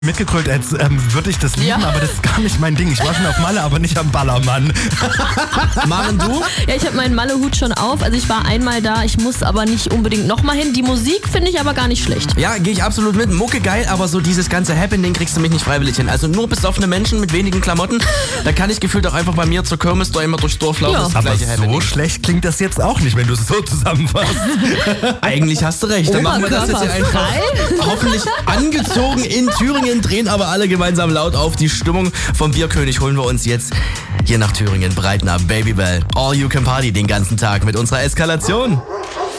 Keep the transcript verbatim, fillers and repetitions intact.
mitgekrölt, als ähm, würde ich das lieben, Ja. aber das ist gar nicht mein Ding. Ich war schon auf Malle, aber nicht am Ballermann. Maren, du? Ja, ich habe meinen Malle-Hut schon auf. Also ich war einmal da, ich muss aber nicht unbedingt nochmal hin. Die Musik finde ich aber gar nicht schlecht. Ja, gehe ich absolut mit. Mucke geil, aber so dieses ganze Happening kriegst du mich nicht freiwillig hin. Also nur besoffene Menschen mit wenigen Klamotten. Da kann ich gefühlt auch einfach bei mir zur Kirmes da immer durchs Dorf laufen. Ja. Das ist das Aber gleiche so Happening. schlecht klingt das jetzt auch nicht, wenn du es so zusammenfasst. Eigentlich hast du recht. Dann machen wir das jetzt hier einfach hoffentlich angezogen in Thüringen, drehen aber alle gemeinsam laut auf. Die Stimmung vom Bierkönig holen wir uns jetzt hier nach Thüringen. Breitner, Babybel, All You Can Party den ganzen Tag mit unserer Eskalation.